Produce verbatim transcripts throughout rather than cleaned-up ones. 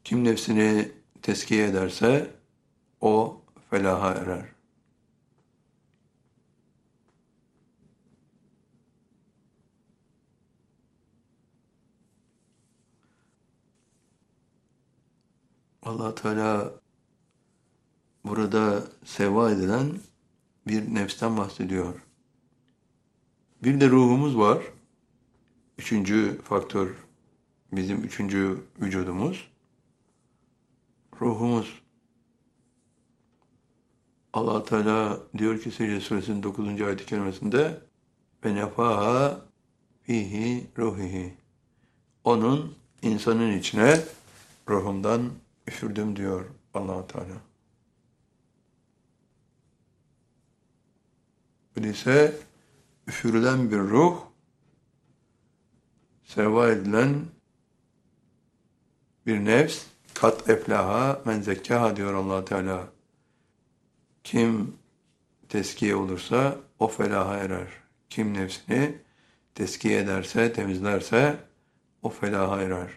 Kim nefsini tezkiye ederse o felaha erer. Allah Teala burada seva edilen bir nefsten bahsediyor. Bir de ruhumuz var. Üçüncü faktör, bizim üçüncü vücudumuz. Ruhumuz. Allah Teala diyor ki Secde Suresinin dokuzuncu ayet-i kerimesinde ve nefaha fihi ruhihi. Onun insanın içine ruhumdan üfürdüm diyor Allah Teala. Öyleyse üfürülen bir ruh, seva edilen bir nefs, kat eflaha men zekkaha diyor Allah Teala. Kim teskiye olursa o felaha erer. Kim nefsini teskiye ederse, temizlerse o felaha erer.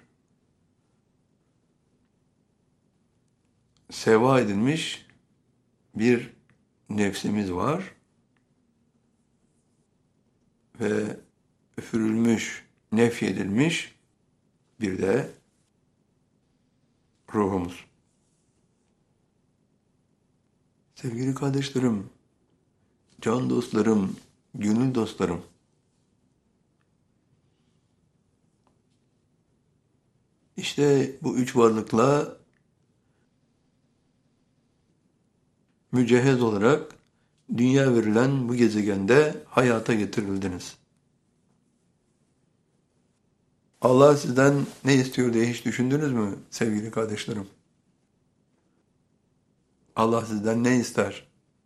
Seva edilmiş bir nefsimiz var ve üfürülmüş, nefyedilmiş bir de ruhumuz. Sevgili kardeşlerim, can dostlarım, gönül dostlarım, işte bu üç varlıkla mücehhez olarak dünya verilen bu gezegende hayata getirildiniz. Allah sizden ne istiyor diye hiç düşündünüz mü sevgili kardeşlerim? Allah sizden ne ister?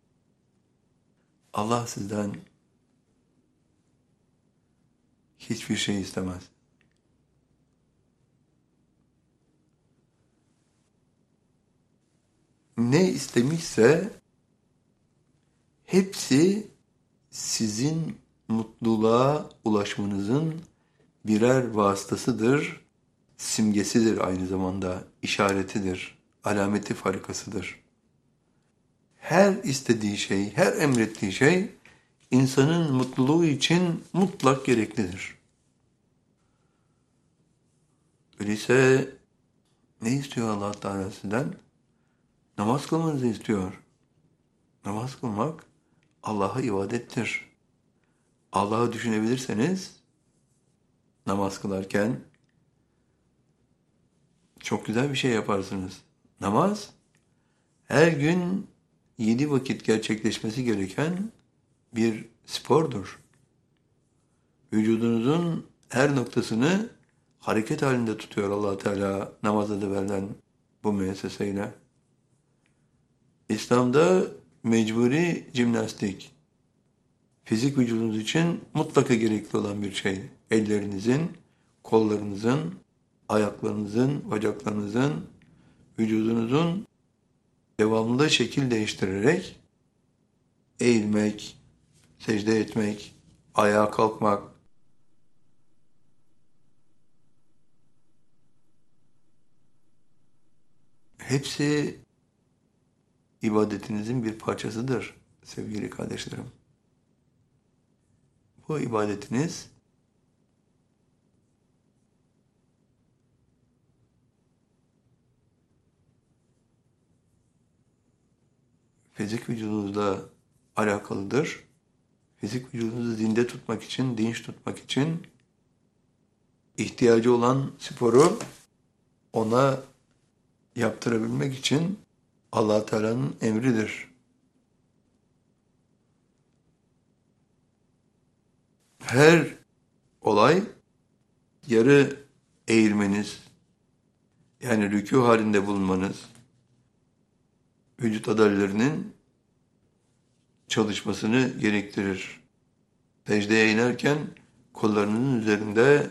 Allah sizden hiçbir şey istemez. Ne istemişse hepsi sizin mutluluğa ulaşmanızın birer vasıtasıdır, simgesidir aynı zamanda, işaretidir, alameti farikasıdır. Her istediği şey, her emrettiği şey insanın mutluluğu için mutlak gereklidir. Öyleyse ne istiyor Allah Teala sizden? Namaz kılmanızı istiyor. Namaz kılmak Allah'a ibadettir. Allah'ı düşünebilirseniz namaz kılarken çok güzel bir şey yaparsınız. Namaz her gün yedi vakit gerçekleşmesi gereken bir spordur. Vücudunuzun her noktasını hareket halinde tutuyor Allah Teala namazda da verilen bu müesseseyle. İslam'da mecburi jimnastik, fizik vücudunuz için mutlaka gerekli olan bir şey. Ellerinizin, kollarınızın, ayaklarınızın, bacaklarınızın, vücudunuzun devamlı şekil değiştirerek eğilmek, secde etmek, ayağa kalkmak, hepsi ibadetinizin bir parçasıdır sevgili kardeşlerim. Bu ibadetiniz fizik vücudunuzla alakalıdır. Fizik vücudunuzu zinde tutmak için, dinç tutmak için ihtiyacı olan sporu ona yaptırabilmek için Allah Teala'nın emridir. Her olay yarı eğilmeniz, yani rükû halinde bulunmanız, vücut adallerinin çalışmasını gerektirir. Secdeye inerken kollarınızın üzerinde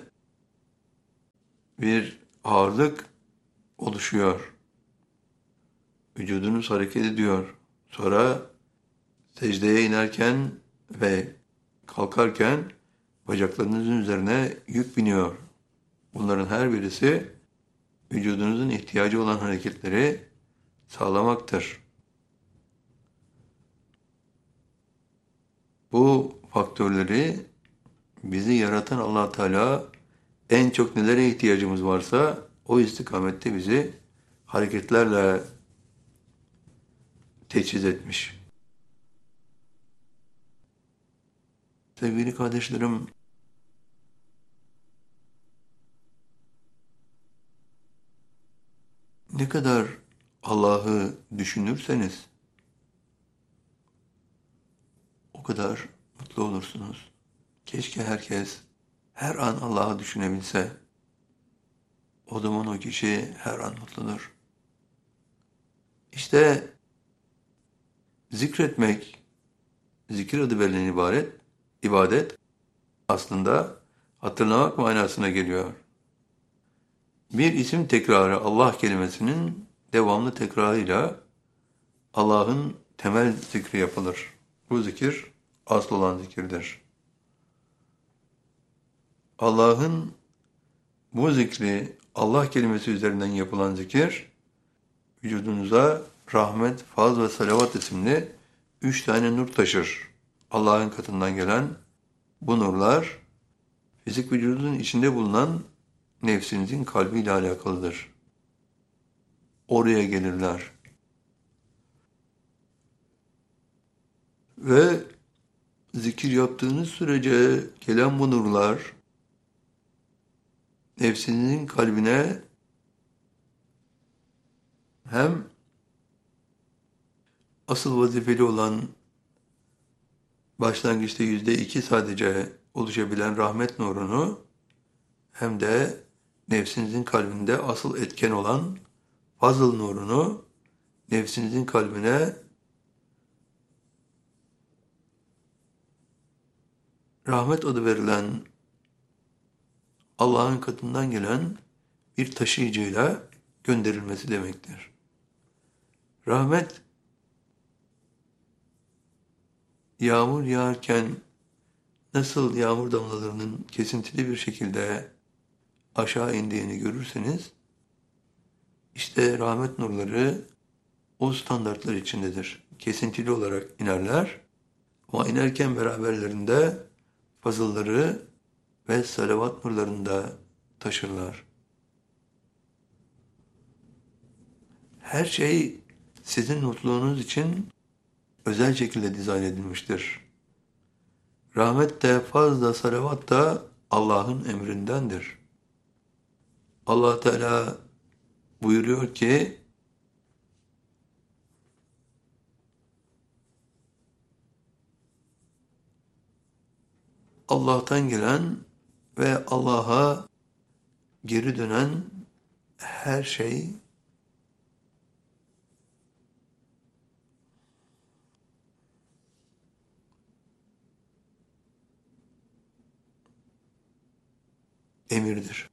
bir ağırlık oluşuyor. Vücudunuz hareket ediyor. Sonra secdeye inerken ve kalkarken bacaklarınızın üzerine yük biniyor. Bunların her birisi vücudunuzun ihtiyacı olan hareketleri sağlamaktır. Bu faktörleri bizi yaratan Allah Teala en çok nelere ihtiyacımız varsa o istikamette bizi hareketlerle teçhiz etmiş. Sevgili kardeşlerim, ne kadar Allah'ı düşünürseniz o kadar mutlu olursunuz. Keşke herkes her an Allah'ı düşünebilse. O zaman o kişi her an mutludur. İşte zikretmek, zikir adı verilen ibaret, ibadet aslında hatırlamak manasına geliyor. Bir isim tekrarı Allah kelimesinin devamlı tekrarıyla Allah'ın temel zikri yapılır. Bu zikir asıl olan zikirdir. Allah'ın bu zikri, Allah kelimesi üzerinden yapılan zikir, vücudunuza rahmet, faz ve salavat isimli üç tane nur taşır. Allah'ın katından gelen bu nurlar, fizik vücudunun içinde bulunan nefsinizin kalbiyle alakalıdır. Oraya gelirler. Ve zikir yaptığınız sürece gelen bu nurlar, nefsinizin kalbine hem asıl vazifeli olan başlangıçta yüzde iki sadece oluşabilen rahmet nurunu hem de nefsinizin kalbinde asıl etken olan fazıl nurunu nefsinizin kalbine rahmet adı verilen Allah'ın katından gelen bir taşıyıcıyla gönderilmesi demektir. Rahmet, yağmur yağarken nasıl yağmur damlalarının kesintili bir şekilde aşağı indiğini görürseniz, işte rahmet nurları o standartlar içindedir. Kesintili olarak inerler ama inerken beraberlerinde fazılları ve salavat nurlarını da taşırlar. Her şey sizin mutluluğunuz için özel şekilde dizayn edilmiştir. Rahmet de, faz da, salavat da Allah'ın emrindendir. Allah Teala buyuruyor ki, Allah'tan gelen ve Allah'a geri dönen her şey emirdir.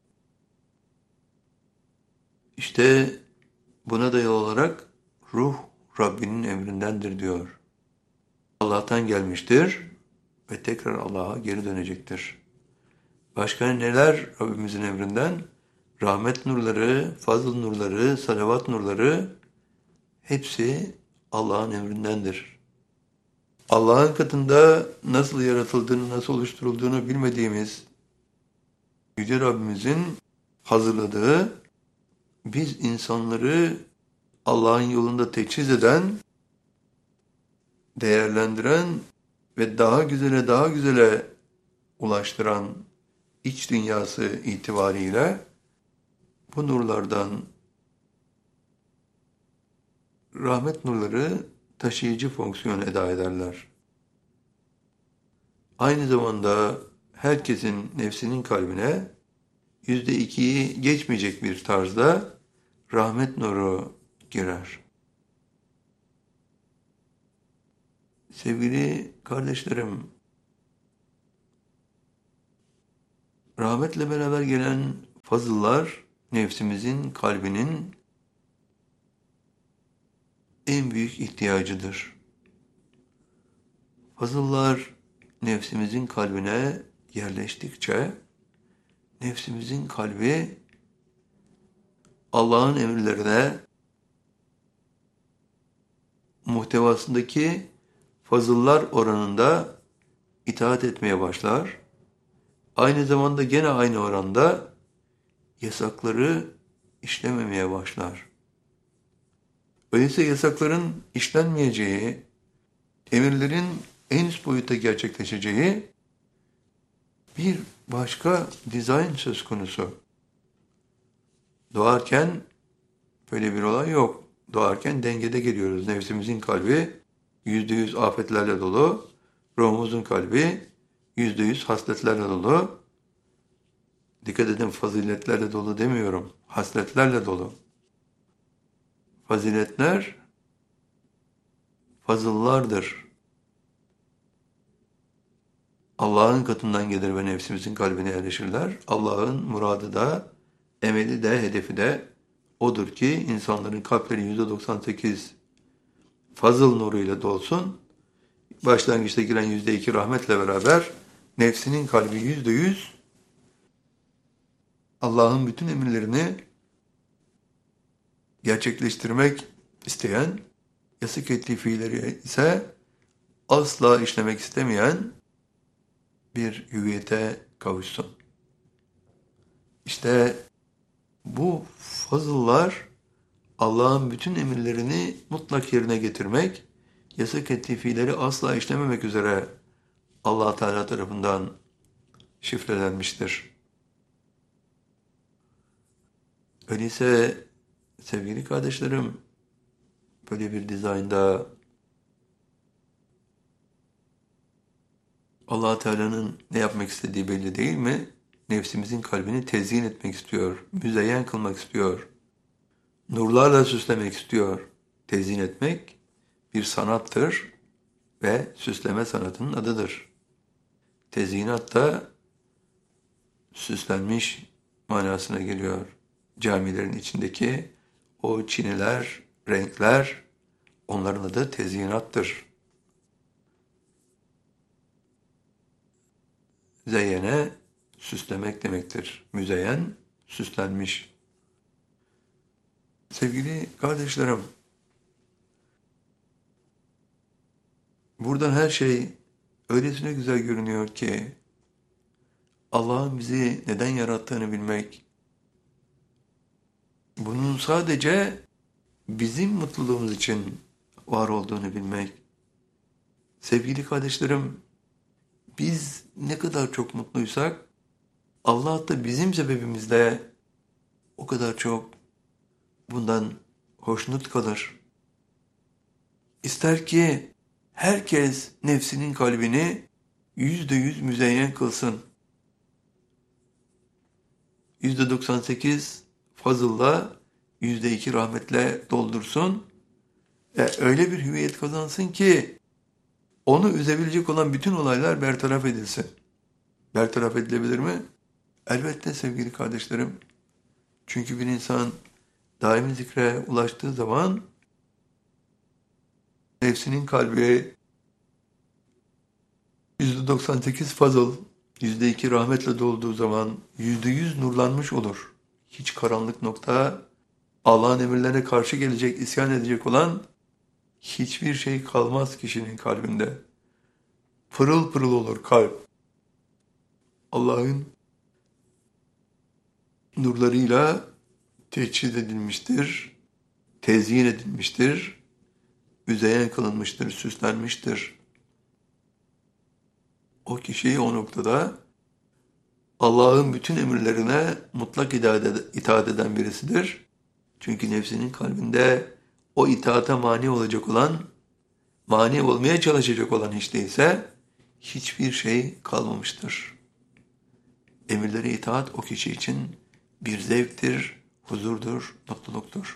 İşte buna dayalı olarak ruh Rabbinin emrindendir diyor. Allah'tan gelmiştir ve tekrar Allah'a geri dönecektir. Başka neler Rabbimizin emrinden? Rahmet nurları, fazıl nurları, salavat nurları hepsi Allah'ın emrindendir. Allah'ın katında nasıl yaratıldığını, nasıl oluşturulduğunu bilmediğimiz Yüce Rabbimizin hazırladığı, biz insanları Allah'ın yolunda teçhiz eden, değerlendiren ve daha güzele daha güzele ulaştıran iç dünyası itibariyle bu nurlardan rahmet nurları taşıyıcı fonksiyon eda ederler. Aynı zamanda herkesin nefsinin kalbine yüzde ikiyi geçmeyecek bir tarzda rahmet nuru girer. Sevgili kardeşlerim, rahmetle beraber gelen fazıllar nefsimizin, kalbinin en büyük ihtiyacıdır. Fazıllar nefsimizin kalbine yerleştikçe nefsimizin kalbi Allah'ın emirlerine muhtevasındaki fazıllar oranında itaat etmeye başlar. Aynı zamanda gene aynı oranda yasakları işlememeye başlar. Öyleyse yasakların işlenmeyeceği, emirlerin en üst boyutta gerçekleşeceği bir başka dizayn söz konusu. Doğarken böyle bir olay yok. Doğarken dengede geliyoruz. Nefsimizin kalbi yüzde yüz afetlerle dolu, ruhumuzun kalbi yüzde yüz hasletlerle dolu. Dikkat edin, faziletlerle dolu demiyorum. Hasletlerle dolu. Faziletler fazıllardır. Allah'ın katından gelir ve nefsimizin kalbine yerleşirler. Allah'ın muradı da, emeli de, hedefi de odur ki insanların kalpleri yüzde doksan sekiz fazıl nuruyla dolsun. Başlangıçta giren yüzde iki rahmetle beraber nefsinin kalbi yüzde yüz Allah'ın bütün emirlerini gerçekleştirmek isteyen, yasak ettiği fiilleri ise asla işlemek istemeyen bir hüviyete kavuşsun. İşte bu fazıllar Allah'ın bütün emirlerini mutlak yerine getirmek, yasak ettiği fiilleri asla işlememek üzere Allah Teala tarafından şifrelenmiştir. Öyleyse sevgili kardeşlerim, böyle bir dizaynda Allah Teala'nın ne yapmak istediği belli değil mi? Nefsimizin kalbini tezyin etmek istiyor, müzeyyen kılmak istiyor, nurlarla süslemek istiyor. Tezyin etmek bir sanattır ve süsleme sanatının adıdır. Tezyinat da süslenmiş manasına geliyor. Camilerin içindeki o çiniler, renkler, onların adı tezyinattır. Zeyyene, süslemek demektir. Müzeyyen, süslenmiş. Sevgili kardeşlerim, buradan her şey öylesine güzel görünüyor ki, Allah'ın bizi neden yarattığını bilmek, bunun sadece bizim mutluluğumuz için var olduğunu bilmek. Sevgili kardeşlerim, biz ne kadar çok mutluysak, Allah da bizim sebebimizle o kadar çok bundan hoşnut kalır. İster ki herkes nefsinin kalbini yüzde yüz müzeyyen kılsın. Yüzde doksan sekiz fazılla, yüzde iki rahmetle doldursun. E, öyle bir hüviyet kazansın ki onu üzebilecek olan bütün olaylar bertaraf edilsin. Bertaraf edilebilir mi? Elbette sevgili kardeşlerim. Çünkü bir insan daimi zikre ulaştığı zaman nefsinin kalbi yüzde doksan sekiz fazıl, yüzde iki rahmetle dolduğu zaman yüzde yüz nurlanmış olur. Hiç karanlık nokta, Allah'ın emirlerine karşı gelecek, isyan edecek olan hiçbir şey kalmaz kişinin kalbinde. Pırıl pırıl olur kalp. Allah'ın nurlarıyla teçhiz edilmiştir, tezyin edilmiştir, müzeyyen kılınmıştır, süslenmiştir. O kişi o noktada Allah'ın bütün emirlerine mutlak itaat eden birisidir. Çünkü nefsinin kalbinde o itaata mani olacak olan, mani olmaya çalışacak olan hiç değilse hiçbir şey kalmamıştır. Emirlere itaat o kişi için bir zevktir, huzurdur, mutluluktur.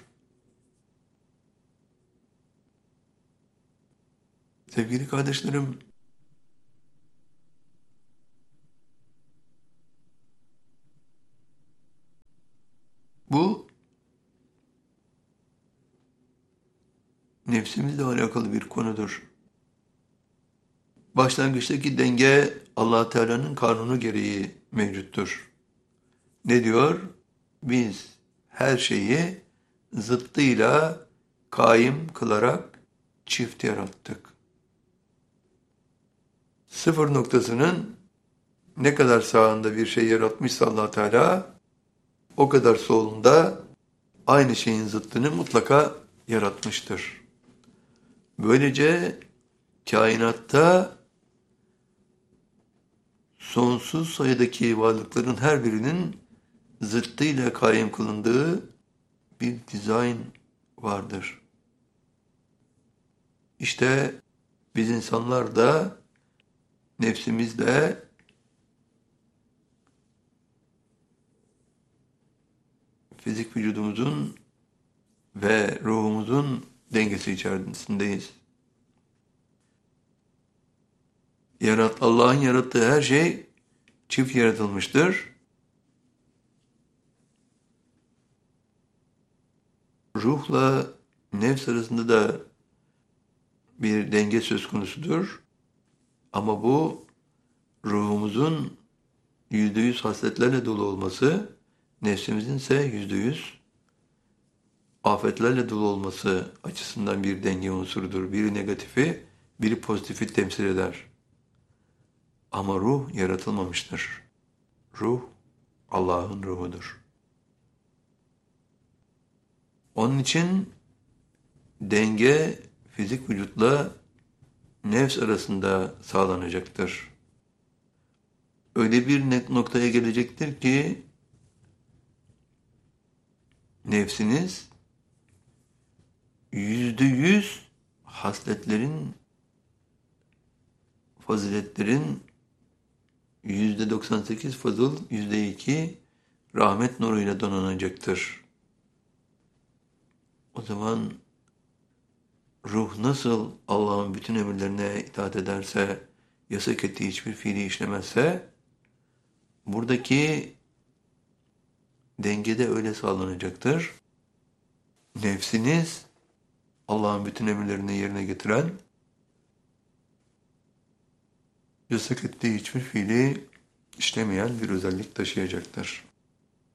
Sevgili kardeşlerim, bu nefsimizle alakalı bir konudur. Başlangıçtaki denge Allah Teala'nın kanunu gereği mevcuttur. Ne diyor? Biz her şeyi zıttıyla kaim kılarak çift yarattık. Sıfır noktasının ne kadar sağında bir şey yaratmışsa Allah Teala, o kadar solunda aynı şeyin zıttını mutlaka yaratmıştır. Böylece kainatta sonsuz sayıdaki varlıkların her birinin zıttıyla kaim kılındığı bir dizayn vardır. İşte biz insanlar da nefsimizle fizik vücudumuzun ve ruhumuzun dengesi içerisindeyiz. Yarat, Allah'ın yarattığı her şey çift yaratılmıştır. Ruhla nefs arasında da bir denge söz konusudur. Ama bu ruhumuzun yüzde yüz hasletlerle dolu olması, nefsimizin ise yüzde yüz afetlerle dolu olması açısından bir denge unsurudur. Biri negatifi, biri pozitifi temsil eder. Ama ruh yaratılmamıştır. Ruh Allah'ın ruhudur. Onun için denge fizik vücutla nefs arasında sağlanacaktır. Öyle bir noktaya gelecektir ki nefsiniz yüzde yüz hasletlerin, faziletlerin yüzde doksan sekiz fazıl, yüzde iki rahmet nuruyla donanacaktır. O zaman ruh nasıl Allah'ın bütün emirlerine itaat ederse, yasak ettiği hiçbir fiili işlemezse, buradaki denge de öyle sağlanacaktır. Nefsiniz Allah'ın bütün emirlerini yerine getiren, yasak ettiği hiçbir fiili işlemeyen bir özellik taşıyacaktır.